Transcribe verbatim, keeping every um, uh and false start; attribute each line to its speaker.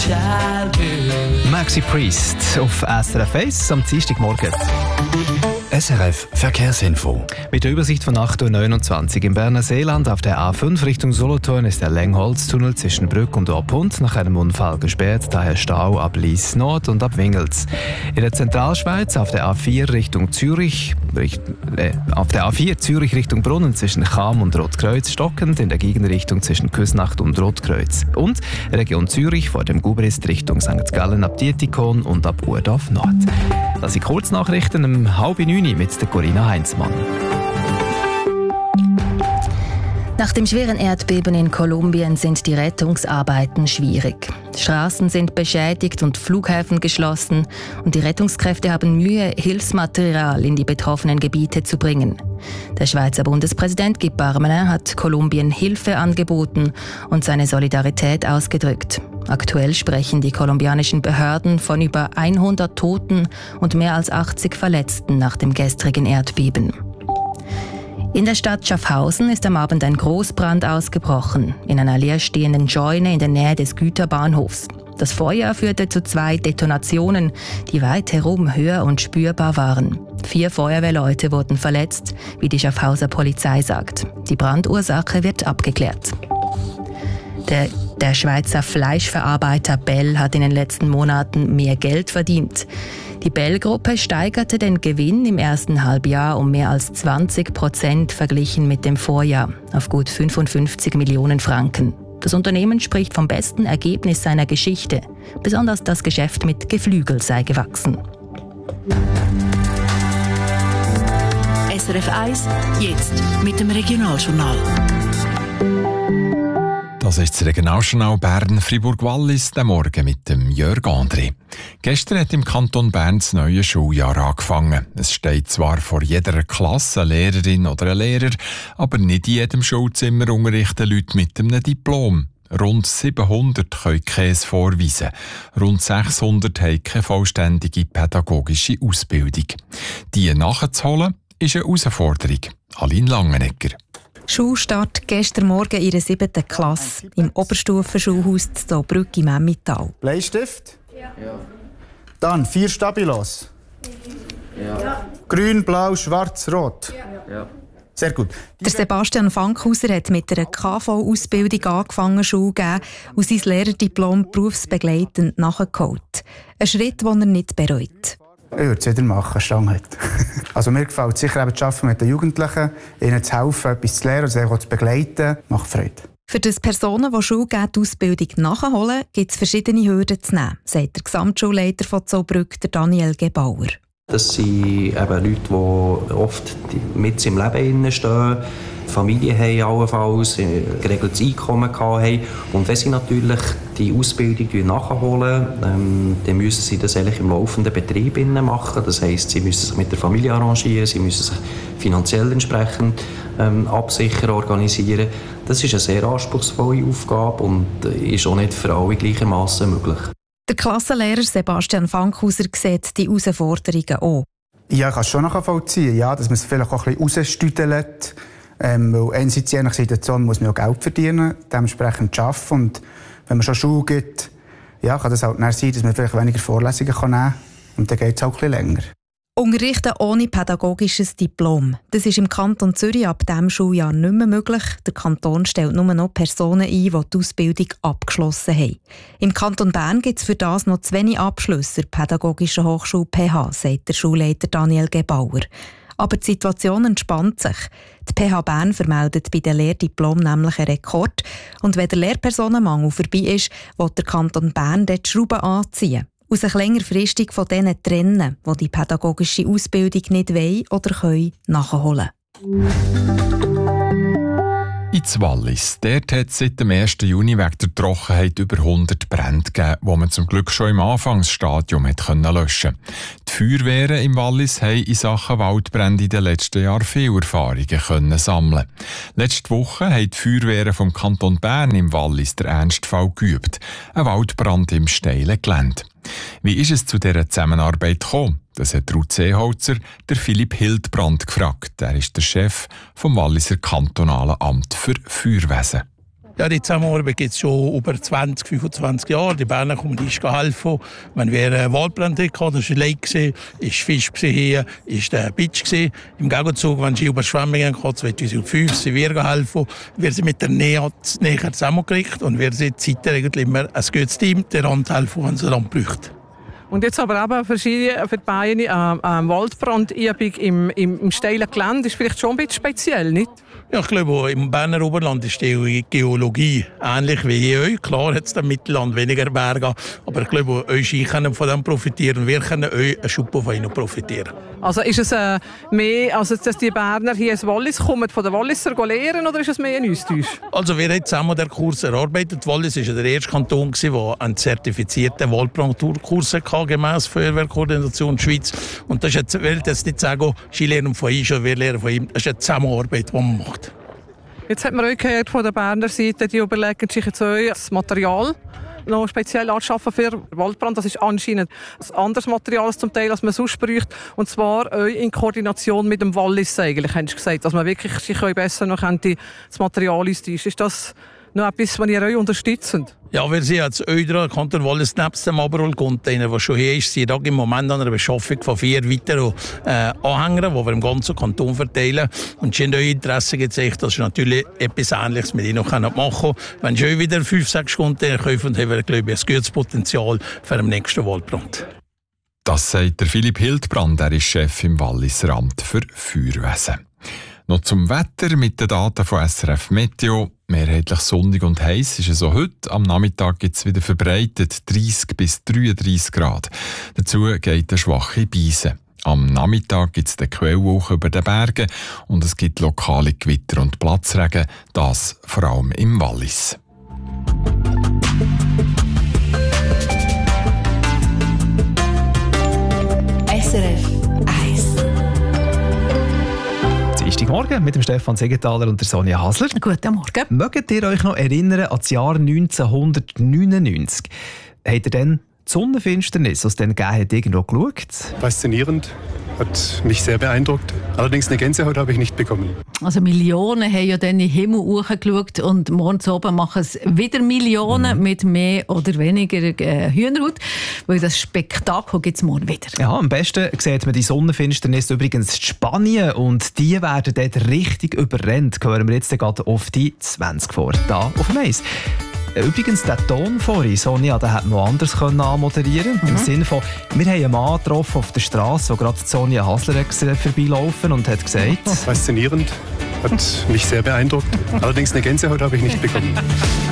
Speaker 1: child girl.
Speaker 2: Maxi Priest auf S R F eins am Dienstagmorgen.
Speaker 3: S R F Verkehrsinfo.
Speaker 2: Mit der Übersicht von acht Uhr neunundzwanzig im Berner Seeland auf der A fünf Richtung Solothurn ist der Längholztunnel zwischen Brück und Orpund nach einem Unfall gesperrt, daher Stau ab Lies Nord und ab Wingels. In der Zentralschweiz auf der A vier Richtung Zürich, richt, äh, auf der A vier Zürich Richtung Brunnen zwischen Cham und Rotkreuz stockend, in der Gegenrichtung zwischen Küsnacht und Rotkreuz. Und Region Zürich vor dem Gubrist Richtung Sankt Gallen ab Dietikon und ab Urdorf Nord. Das sind Kurznachrichten um halb neun mit der Corinna Heinzmann.
Speaker 4: Nach dem schweren Erdbeben in Kolumbien sind die Rettungsarbeiten schwierig. Straßen sind beschädigt und Flughäfen geschlossen und die Rettungskräfte haben Mühe, Hilfsmaterial in die betroffenen Gebiete zu bringen. Der Schweizer Bundespräsident Guy Parmelin hat Kolumbien Hilfe angeboten und seine Solidarität ausgedrückt. Aktuell sprechen die kolumbianischen Behörden von über hundert Toten und mehr als achtzig Verletzten nach dem gestrigen Erdbeben. In der Stadt Schaffhausen ist am Abend ein Großbrand ausgebrochen, in einer leerstehenden Scheune in der Nähe des Güterbahnhofs. Das Feuer führte zu zwei Detonationen, die weit herum höher und spürbar waren. Vier Feuerwehrleute wurden verletzt, wie die Schaffhauser Polizei sagt. Die Brandursache wird abgeklärt. Der, der Schweizer Fleischverarbeiter Bell hat in den letzten Monaten mehr Geld verdient. Die Bell-Gruppe steigerte den Gewinn im ersten Halbjahr um mehr als zwanzig Prozent verglichen mit dem Vorjahr auf gut fünfundfünfzig Millionen Franken. Das Unternehmen spricht vom besten Ergebnis seiner Geschichte. Besonders das Geschäft mit Geflügel sei gewachsen.
Speaker 5: S R F eins, jetzt mit dem Regionaljournal.
Speaker 6: Das ist das Regionaljournal Bern-Fribourg-Wallis, der Morgen mit dem Jörg André. Gestern hat im Kanton Bern das neue Schuljahr angefangen. Es steht zwar vor jeder Klasse eine Lehrerin oder ein Lehrer, aber nicht in jedem Schulzimmer unterrichten Leute mit einem Diplom. Rund siebenhundert können Käse vorweisen. Rund sechshundert haben keine vollständige pädagogische Ausbildung. Die nachzuholen, ist eine Herausforderung. Aline Langenegger.
Speaker 7: Schulstart gestern Morgen in der siebten Klasse im Oberstufenschulhaus zu Zollbrück im Emmental.
Speaker 8: Bleistift? Ja. Dann vier Stabilos? Ja. Grün, blau, schwarz, rot? Ja. Sehr gut.
Speaker 7: Der Sebastian Fankhauser hat mit einer K V-Ausbildung angefangen, Schule zu geben und sein Lehrerdiplom berufsbegleitend nachgeholt. Ein Schritt, den er nicht bereut.
Speaker 8: Ich würde es wieder machen, Stand heute. Also mir gefällt es sicher eben zu arbeiten mit den Jugendlichen, ihnen zu helfen, etwas zu lernen und sie auch zu begleiten. Macht Freude.
Speaker 7: Für das Personen, die Schule geben, die Ausbildung nachholen, gibt es verschiedene Hürden zu nehmen, sagt der Gesamtschulleiter von Zollbrück, der Daniel Gebauer.
Speaker 9: Das sind eben Leute, die oft mit im Leben stehen, Familie haben allenfalls, ein geregeltes Einkommen haben. Und wenn sie natürlich die Ausbildung nachholen, ähm, dann müssen sie das eigentlich im laufenden Betrieb machen. Das heisst, sie müssen sich mit der Familie arrangieren, sie müssen sich finanziell entsprechend ähm, absichern, organisieren. Das ist eine sehr anspruchsvolle Aufgabe und ist auch nicht für alle gleichermaßen möglich.
Speaker 7: Der Klassenlehrer Sebastian Fankhauser sieht die Herausforderungen auch.
Speaker 8: Ja, ich kann es schon nachvollziehen, ja, dass man es vielleicht auch ein bisschen rausstüdelt. Ähm, weil einerseits je nach Situation muss man auch Geld verdienen, dementsprechend arbeiten. Und wenn man schon Schule gibt, ja, kann das halt sein, dass man vielleicht weniger Vorlesungen nehmen kann. Und dann geht es auch ein bisschen länger.
Speaker 7: Unterrichten ohne pädagogisches Diplom. Das ist im Kanton Zürich ab diesem Schuljahr nicht mehr möglich. Der Kanton stellt nur noch Personen ein, die die Ausbildung abgeschlossen haben. Im Kanton Bern gibt es für das noch zu wenig Abschlüsse der Pädagogischen Hochschule P H, sagt der Schulleiter Daniel Gebauer. Aber die Situation entspannt sich. Die P H Bern vermeldet bei den Lehrdiplomen nämlich einen Rekord. Und wenn der Lehrpersonenmangel vorbei ist, will der Kanton Bern dort die Schrauben anziehen. Und sich längerfristig von denen trennen, die die pädagogische Ausbildung nicht wollen oder können nachholen.
Speaker 6: In Wallis. Dort hat es seit dem ersten Juni wegen der Trockenheit über hundert Brände gegeben, die man zum Glück schon im Anfangsstadium hat können löschen. Die Feuerwehren im Wallis haben in Sachen Waldbrände in den letzten Jahren viele Erfahrungen können sammeln. Letzte Woche haben die Feuerwehren vom Kanton Bern im Wallis den Ernstfall geübt. Ein Waldbrand im steilen Gelände. Wie ist es zu dieser Zusammenarbeit gekommen? Das hat Ruth Seeholzer der Philipp Hildbrand gefragt. Er ist der Chef vom Walliser Kantonalen Amt für Feuerwesen.
Speaker 10: Ja, die Zusammenarbeit gibt es schon über zwanzig, fünfundzwanzig Jahre. Die Berner kommen uns helfen. Wenn wir einen Waldbrand hatten, das war ein Lake, ist Fisch hier, ist der Beach gewesen. Im Gegenzug, wenn es Überschwemmungen gab, zweitausendfünf, sind wir helfen. Wir sind mit der Nähe näher zusammengekriegt und wir sind seitdem immer ein gutes Team, der Hand helfen, wenn es Land braucht.
Speaker 11: Und jetzt aber eben verschiedene für die Beine äh, äh, Waldbrandübung im, im, im steilen Gelände ist vielleicht schon ein bisschen speziell, nicht?
Speaker 10: Ja, ich glaube, im Berner Oberland ist die Geologie ähnlich wie hier euch. Klar hat es im Mittelland weniger Berge, aber ich glaube, euch können von dem profitieren und wir können euch einen Schub von ihnen profitieren.
Speaker 11: Also ist es äh, mehr, also dass die Berner hier ins Wallis kommen, von den Walliser lernen, oder ist es mehr ein Austausch?
Speaker 10: Also wir haben zusammen den Kurs erarbeitet. Wallis war der erste Kanton, der einen zertifizierten Waldbrandkurs hatte, gemäss Feuerwehrkoordination Schweiz. Und das ist jetzt, ich will jetzt nicht sagen, sie lernen von ihm oder wir lernen von ihm. Das ist eine Zusammenarbeit, die man macht.
Speaker 11: Jetzt hat man auch gehört von der Berner Seite, die überlegen sich jetzt auch das Material noch speziell anschaffen für Waldbrand. Das ist anscheinend ein anderes Material als zum Teil, als man sonst bräuchte. Und zwar auch in Koordination mit dem Wallis eigentlich, haben Sie gesagt. Dass man wirklich sich besser noch das Material austauschen. Ist das noch etwas, was ihr euch unterstützt?
Speaker 10: Ja, wir sind jetzt Eudra, Kanton Wallis, nebst dem Aberol-Container, der schon hier ist, sind wir im Moment an einer Beschaffung von vier weiteren äh, Anhängern, die wir im ganzen Kanton verteilen. Und es ist in eurem Interesse gezeigt, dass wir natürlich etwas Ähnliches mit ihnen machen können. Wenn sie euch wieder fünf, sechs Container kaufen, haben wir, glaube ich, ein gutes Potenzial für den nächsten Waldbrand.
Speaker 6: Das sagt der Philipp Hildbrand, er ist Chef im Walliser Amt für Feuerwesen. Noch zum Wetter mit den Daten von S R F Meteo. Mehrheitlich sonnig und heiß ist es auch heute. Am Nachmittag gibt es wieder verbreitet dreißig bis dreiunddreißig Grad. Dazu geht eine schwache Beise. Am Nachmittag gibt es den Quellwolken über den Bergen und es gibt lokale Gewitter und Platzregen, das vor allem im Wallis.
Speaker 5: S R F eins.
Speaker 2: Morgen mit dem Stefan Segenthaler und der Sonja Hasler.
Speaker 12: Guten Morgen.
Speaker 2: Mögt ihr euch noch erinnern an das Jahr neunzehnhundertneunundneunzig? Habt ihr dann die Sonnenfinsternis, was es dann gegeben hat, irgendwo geschaut?
Speaker 13: Faszinierend. Hat mich sehr beeindruckt. Allerdings eine Gänsehaut habe ich nicht bekommen.
Speaker 12: Also Millionen haben ja dann in den Himmel hochgeschaut und morgens oben machen es wieder Millionen mhm. mit mehr oder weniger äh, Hühnerhaut, weil das Spektakel gibt es morgen wieder.
Speaker 2: Ja, am besten sieht man die Sonnenfinsternis übrigens in Spanien und die werden dort richtig überrennt. Hören wir jetzt gerade auf die zwanzig vor, da auf dem Eis. Übrigens, der Ton vorhin, Sonja, den hätte man anders anmoderieren können. Mhm. Im Sinne von, wir haben einen Mann getroffen auf der Straße, wo gerade Sonja Hasler vorbeilaufen und hat gesagt...
Speaker 13: Faszinierend. Hat mich sehr beeindruckt. Allerdings eine Gänsehaut habe ich nicht bekommen.